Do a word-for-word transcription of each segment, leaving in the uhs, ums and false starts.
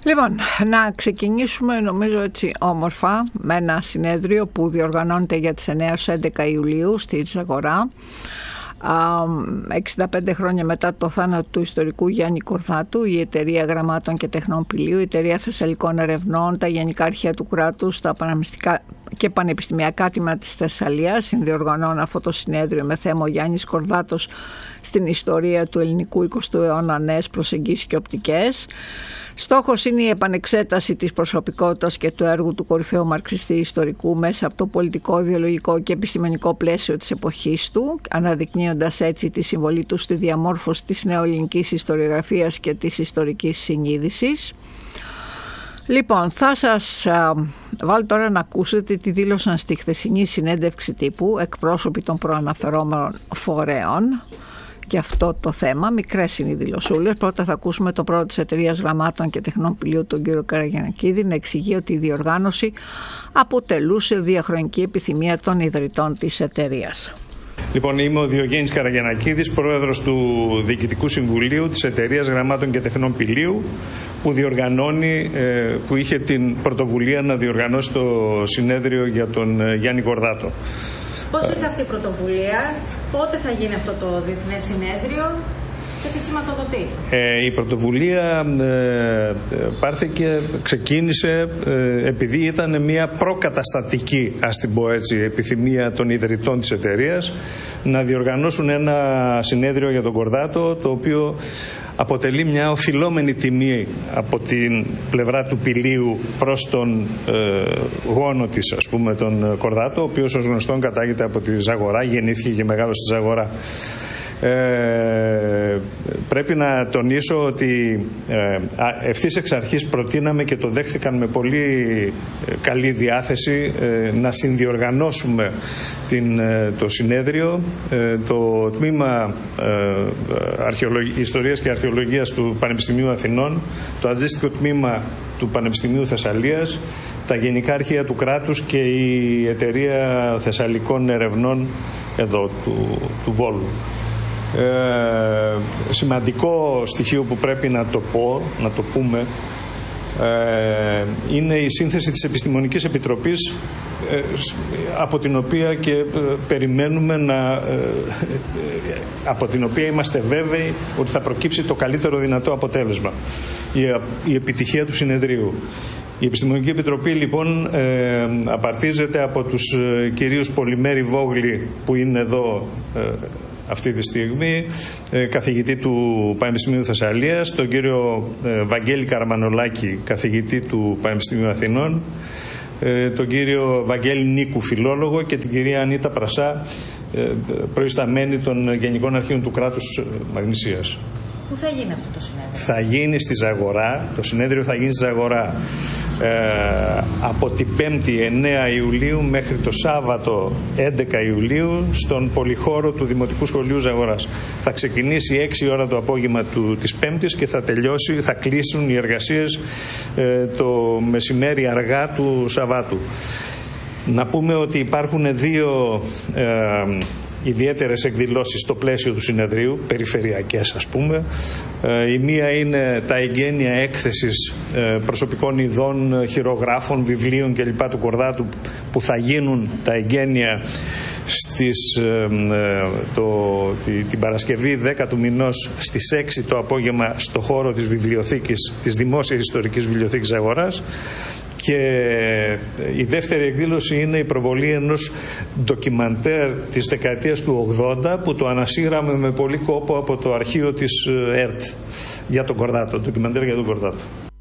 Λοιπόν, να ξεκινήσουμε νομίζω έτσι όμορφα με ένα συνέδριο που διοργανώνεται για τις εννέα έως έντεκα Ιουλίου στη Ζαγορά. εξήντα πέντε χρόνια μετά το θάνατο του ιστορικού Γιάννη Κορδάτου, η Εταιρεία Γραμμάτων και Τεχνών Πηλίου, η Εταιρεία Θεσσαλικών Ερευνών, τα Γενικά Αρχεία του Κράτους, τα πανεπιστημιακά και πανεπιστημιακά τμήματα της Θεσσαλίας συνδιοργανώνουν αυτό το συνέδριο με θέμα ο Γιάννης Κορδάτος στην ιστορία του ελληνικού εικοστού αιώνα, νέες προσεγγίσεις και οπτικές. Στόχος είναι η επανεξέταση της προσωπικότητας και του έργου του κορυφαίου μαρξιστή ιστορικού μέσα από το πολιτικό, ιδεολογικό και επιστημονικό πλαίσιο της εποχής του, αναδεικνύοντας έτσι τη συμβολή του στη διαμόρφωση της νεοελληνικής ιστοριογραφίας και της ιστορικής συνείδησης. Λοιπόν, θα σας α, βάλω τώρα να ακούσετε τι δήλωσαν στη χθεσινή συνέντευξη τύπου εκπρόσωποι των προαναφερόμενων φορέων και αυτό το θέμα. Μικρές είναι οι δηλωσούλες. Πρώτα θα ακούσουμε το πρόεδρο της Εταιρείας Γραμμάτων και Τεχνών Πηλίου, τον κύριο Καραγιανακίδη, να εξηγεί ότι η διοργάνωση αποτελούσε διαχρονική επιθυμία των ιδρυτών της εταιρείας. Λοιπόν, είμαι ο Διογέννης Καραγιανακίδης, πρόεδρος του Διοικητικού Συμβουλίου της Εταιρείας Γραμμάτων και Τεχνών Πηλίου, που διοργανώνει, που είχε την πρωτοβουλία να διοργανώσει το συνέδριο για τον Γιάννη Κορδάτο. Πώς ήρθε αυτή η πρωτοβουλία, πότε θα γίνει αυτό το διεθνές συνέδριο και τι σηματοδοτεί? Ε, η πρωτοβουλία ε, πάρθηκε, ξεκίνησε ε, επειδή ήταν μια προκαταστατική, ας την πω έτσι, επιθυμία των ιδρυτών της εταιρείας να διοργανώσουν ένα συνέδριο για τον Κορδάτο, το οποίο αποτελεί μια οφειλόμενη τιμή από την πλευρά του Πηλίου προς τον ε, γόνο της, ας πούμε, τον Κορδάτο, ο οποίος ως γνωστόν κατάγεται από τη Ζαγορά, γεννήθηκε και μεγάλωσε στη Ζαγορά. Ε, πρέπει να τονίσω ότι ε, ευθύς εξ αρχής προτείναμε και το δέχθηκαν με πολύ καλή διάθεση ε, να συνδιοργανώσουμε την, ε, το συνέδριο. Ε, το τμήμα ε, αρχαιολογ... Ιστορίας και Αρχαιολογίας του Πανεπιστημίου Αθηνών, το αντίστοιχο τμήμα του Πανεπιστημίου Θεσσαλίας, τα Γενικά Αρχεία του Κράτους και η Εταιρεία Θεσσαλικών Ερευνών εδώ του, του Βόλου. Ε, σημαντικό στοιχείο που πρέπει να το πω, να το πούμε, ε, είναι η σύνθεση της Επιστημονικής Επιτροπής, ε, από την οποία και ε, περιμένουμε να ε, ε, από την οποία είμαστε βέβαιοι ότι θα προκύψει το καλύτερο δυνατό αποτέλεσμα, η, η επιτυχία του συνεδρίου. Η Επιστημονική Επιτροπή λοιπόν ε, απαρτίζεται από τους ε, κυρίους Πολυμέρη Βόγλη, που είναι εδώ ε, αυτή τη στιγμή, ε, καθηγητή του Πανεπιστημίου Θεσσαλίας, τον κύριο ε, Βαγγέλη Καραμανολάκη, καθηγητή του Πανεπιστημίου Αθηνών, ε, τον κύριο Βαγγέλη Νίκου, φιλόλογο, και την κυρία Ανίτα Πρασά, ε, προϊσταμένη των Γενικών Αρχείων του Κράτους ε, Μαγνησίας. Πού θα γίνει αυτό το συνέδριο? Θα γίνει στη Ζαγορά, το συνέδριο θα γίνει στη Ζαγορά ε, από την πέμπτη εννέα Ιουλίου μέχρι το Σάββατο έντεκα Ιουλίου στον πολυχώρο του Δημοτικού Σχολείου Ζαγοράς. Θα ξεκινήσει έξι ώρα το απόγευμα του, της Πέμπτης και θα τελειώσει, θα κλείσουν οι εργασίες ε, το μεσημέρι αργά του Σαββάτου. Να πούμε ότι υπάρχουν δύο ε, ιδιαίτερες εκδηλώσεις στο πλαίσιο του συνεδρίου, περιφερειακές ας πούμε. Η μία είναι τα εγγένεια έκθεσης προσωπικών ειδών, χειρογράφων, βιβλίων κλπ. Του Κορδάτου, που θα γίνουν τα εγγένεια στις, το, την Παρασκευή δέκα του μηνός στις έξι το απόγευμα στο χώρο της βιβλιοθήκης, της Δημόσιας Ιστορικής Βιβλιοθήκης Ζαγοράς. Και η δεύτερη εκδήλωση είναι η προβολή ενός ντοκιμαντέρ της δεκαετίας του ογδόντα, που το ανασύραμε με πολύ κόπο από το αρχείο της ΕΡΤ για τον Κορδάτο, ντοκιμαντέρ για τον Κορδάτο.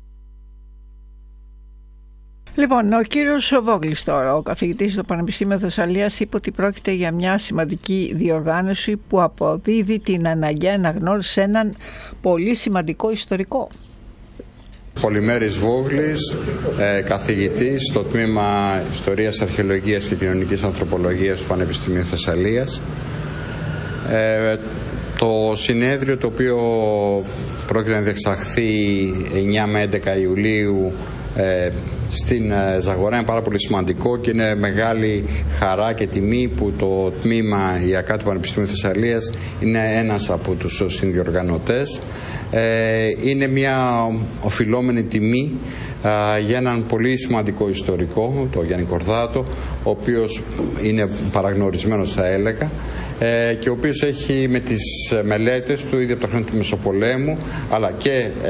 Λοιπόν, ο κύριος Βόγλης τώρα, ο καθηγητής του Πανεπιστήμιου Θεσσαλίας, είπε ότι πρόκειται για μια σημαντική διοργάνωση που αποδίδει την αναγκαία αναγνώριση σε έναν πολύ σημαντικό ιστορικό. Πολυμέρης Βόγλης, ε, καθηγητής στο τμήμα Ιστορίας, Αρχαιολογίας και Κοινωνικής Ανθρωπολογίας του Πανεπιστημίου Θεσσαλίας. Ε, το συνέδριο, το οποίο πρόκειται να διεξαχθεί εννέα με έντεκα Ιουλίου ε, στην Ζαγορά, είναι πάρα πολύ σημαντικό και είναι μεγάλη χαρά και τιμή που το τμήμα ΙΑΚΑ του Πανεπιστημίου Θεσσαλίας είναι ένας από τους συνδιοργανωτές. είναι μια οφειλόμενη τιμή για έναν πολύ σημαντικό ιστορικό, τον Γιάννη Κορδάτο, ο οποίος είναι παραγνωρισμένος θα έλεγα και ο οποίος έχει με τις μελέτες του ήδη από τα χρόνια του Μεσοπολέμου αλλά και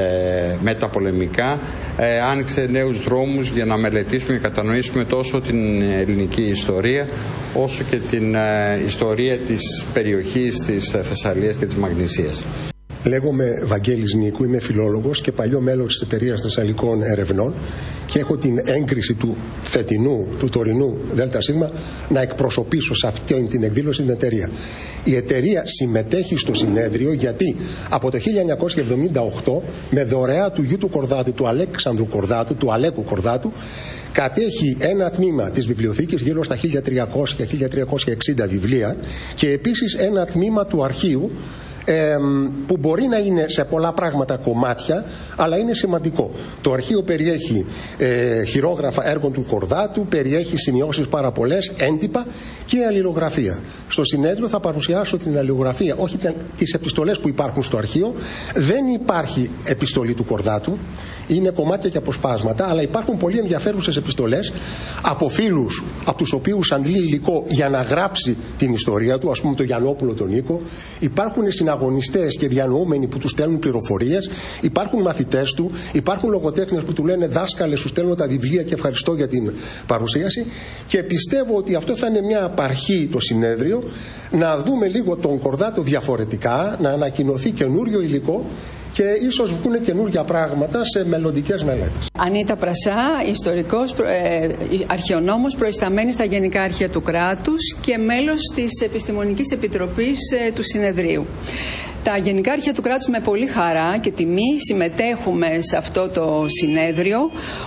ε, μεταπολεμικά ε, άνοιξε νέους δρόμους για να μελετήσουμε και κατανοήσουμε τόσο την ελληνική ιστορία όσο και την ε, ιστορία της περιοχής της Θεσσαλίας και της Μαγνησίας. Λέγομαι Βαγγέλης Νίκου, είμαι φιλόλογος και παλιό μέλος της Εταιρείας Θεσσαλικών Ερευνών και έχω την έγκριση του φετινού, του τωρινού ΔΣ να εκπροσωπήσω σε αυτή την εκδήλωση την εταιρεία. Η εταιρεία συμμετέχει στο συνέδριο γιατί από το χίλια εννιακόσια εβδομήντα οκτώ με δωρεά του γιου του Κορδάτου, του Αλέξανδρου Κορδάτου, του Αλέκου Κορδάτου, κατέχει ένα τμήμα της βιβλιοθήκης γύρω στα χίλια τριακόσια με χίλια τριακόσια εξήντα βιβλία και επίσης ένα τμήμα του αρχείου Ε, που μπορεί να είναι σε πολλά πράγματα κομμάτια, αλλά είναι σημαντικό. Το αρχείο περιέχει ε, χειρόγραφα έργων του Κορδάτου, περιέχει σημειώσεις πάρα πολλές, έντυπα και αλληλογραφία. Στο συνέδριο θα παρουσιάσω την αλληλογραφία, όχι τις επιστολές που υπάρχουν στο αρχείο. Δεν υπάρχει επιστολή του Κορδάτου, είναι κομμάτια και αποσπάσματα, αλλά υπάρχουν πολύ ενδιαφέρουσες επιστολές από φίλους από τους οποίους αντλεί υλικό για να γράψει την ιστορία του, ας πούμε τον Γιαννόπουλο τον Νίκο. Υπάρχουν συναγωνιστές και διανοούμενοι που του στέλνουν πληροφορίες, υπάρχουν μαθητές του, υπάρχουν λογοτέχνες που του λένε δάσκαλε, σου στέλνω τα βιβλία και ευχαριστώ για την παρουσίαση. Και πιστεύω ότι αυτό θα είναι μια απαρχή το συνέδριο, να δούμε λίγο τον Κορδάτο διαφορετικά, να ανακοινωθεί καινούριο υλικό και ίσως βγουν καινούργια πράγματα σε μελλοντικές μελέτες. Ανίτα Πρασά, ιστορικός, ε, αρχαιονόμος, προϊσταμένη στα Γενικά Αρχεία του Κράτους και μέλος της Επιστημονικής Επιτροπής ε, του Συνεδρίου. Τα Γενικά Αρχεία του Κράτους με πολύ χαρά και τιμή συμμετέχουμε σε αυτό το συνέδριο.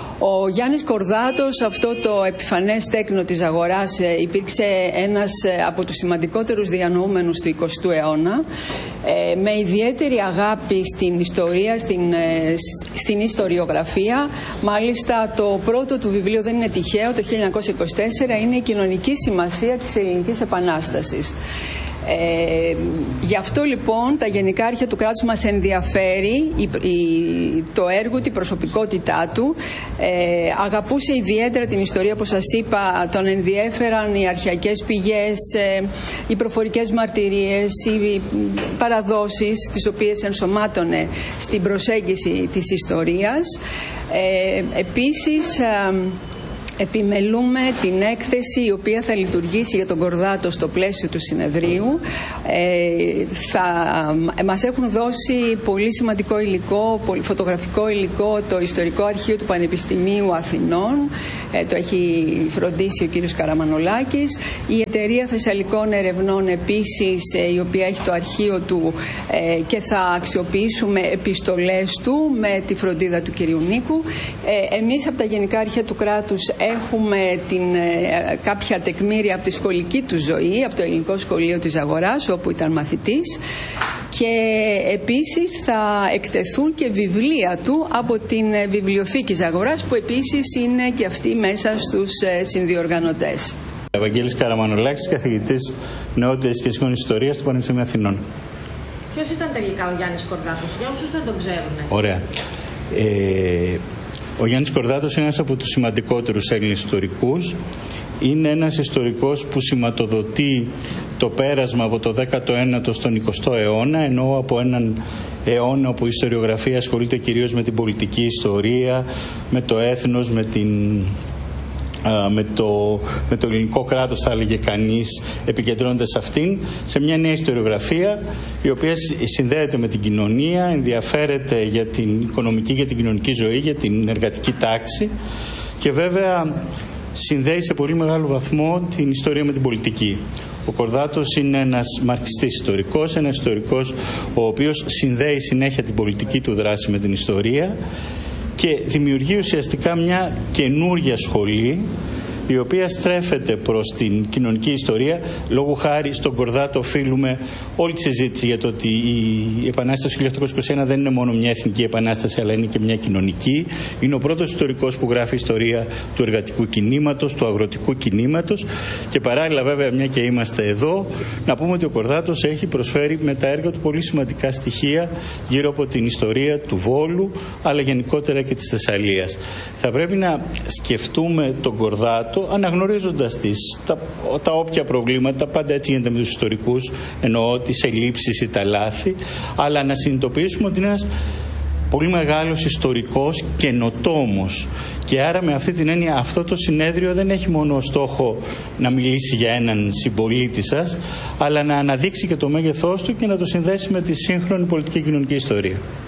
Ο Γιάννης Κορδάτος, αυτό το επιφανές τέκνο της αγοράς, υπήρξε ένας από τους σημαντικότερους διανοούμενους του εικοστού αιώνα, με ιδιαίτερη αγάπη στην ιστορία, στην, στην ιστοριογραφία. Μάλιστα το πρώτο του βιβλίο δεν είναι τυχαίο, το χίλια εννιακόσια είκοσι τέσσερα, είναι η κοινωνική σημασία της Ελληνικής Επανάστασης. Ε, γι' αυτό λοιπόν τα Γενικά Αρχεία του Κράτους μας ενδιαφέρει η, η, το έργο, την προσωπικότητά του. Ε, αγαπούσε ιδιαίτερα την ιστορία, όπως σας είπα, τον ενδιέφεραν οι αρχαικές πηγές, ε, οι προφορικές μαρτυρίες, οι παραδόσεις τις οποίες ενσωμάτωνε στην προσέγγιση της ιστορίας. Ε, επίσης ε, επιμελούμε την έκθεση η οποία θα λειτουργήσει για τον Κορδάτο στο πλαίσιο του συνεδρίου. Ε, θα, μας έχουν δώσει πολύ σημαντικό υλικό, πολύ φωτογραφικό υλικό, το Ιστορικό Αρχείο του Πανεπιστημίου Αθηνών. Ε, το έχει φροντίσει ο κύριος Καραμανολάκης. Η Εταιρεία Θεσσαλικών Ερευνών επίσης, ε, η οποία έχει το αρχείο του ε, και θα αξιοποιήσουμε επιστολές του με τη φροντίδα του κυρίου Νίκου. Ε, εμείς από τα Γενικά Αρχεία του Κράτους έχουμε την, ε, κάποια τεκμήρια από τη σχολική του ζωή, από το Ελληνικό Σχολείο της Αγοράς, όπου ήταν μαθητής, και επίσης θα εκτεθούν και βιβλία του από την Βιβλιοθήκη Ζαγοράς, που επίσης είναι και αυτή μέσα στους ε, συνδιοργανωτές. Ευαγγέλης Καραμανολάκης, καθηγητής Νεότητας και Σύγχρονης Ιστορίας του Πανεπιστημίου Αθηνών. Ποιος ήταν τελικά ο Γιάννης Κορδάτος, για όσους δεν τον ξέρουν? Ωραία. Ε, Ο Γιάννης Κορδάτος είναι ένας από τους σημαντικότερους Έλληνες ιστορικούς. Είναι ένας ιστορικός που σηματοδοτεί το πέρασμα από το δέκατο ένατο στον εικοστό αιώνα, ενώ από έναν αιώνα όπου η ιστοριογραφία ασχολείται κυρίως με την πολιτική ιστορία, με το έθνος, με την... Με το, με το ελληνικό κράτος, θα έλεγε κανείς, επικεντρώνοντας αυτήν σε μια νέα ιστοριογραφία η οποία συνδέεται με την κοινωνία, ενδιαφέρεται για την οικονομική, για την κοινωνική ζωή, για την εργατική τάξη και βέβαια συνδέει σε πολύ μεγάλο βαθμό την ιστορία με την πολιτική. Ο Κορδάτος είναι ένας μαρξιστής ιστορικός, ένας ιστορικός ο οποίος συνδέει συνέχεια την πολιτική του δράση με την ιστορία και δημιουργεί ουσιαστικά μια καινούργια σχολή, η οποία στρέφεται προς την κοινωνική ιστορία. Λόγου χάρη στον Κορδάτο οφείλουμε όλη τη συζήτηση για το ότι η Επανάσταση του χίλια οκτακόσια είκοσι ένα δεν είναι μόνο μια εθνική επανάσταση, αλλά είναι και μια κοινωνική. Είναι ο πρώτος ιστορικός που γράφει ιστορία του εργατικού κινήματος, του αγροτικού κινήματος, και παράλληλα, βέβαια, μια και είμαστε εδώ, να πούμε ότι ο Κορδάτος έχει προσφέρει με τα έργα του πολύ σημαντικά στοιχεία γύρω από την ιστορία του Βόλου, αλλά γενικότερα και της Θεσσαλίας. Θα πρέπει να σκεφτούμε τον Κορδάτο αναγνωρίζοντας τις, τα, τα όποια προβλήματα, πάντα έτσι γίνεται με τους ιστορικούς, εννοώ τις ελλείψεις ή τα λάθη, αλλά να συνειδητοποιήσουμε ότι είναι ένας πολύ μεγάλος ιστορικός καινοτόμος, και άρα με αυτή την έννοια αυτό το συνέδριο δεν έχει μόνο στόχο να μιλήσει για έναν συμπολίτη σας, αλλά να αναδείξει και το μέγεθός του και να το συνδέσει με τη σύγχρονη πολιτική και κοινωνική ιστορία.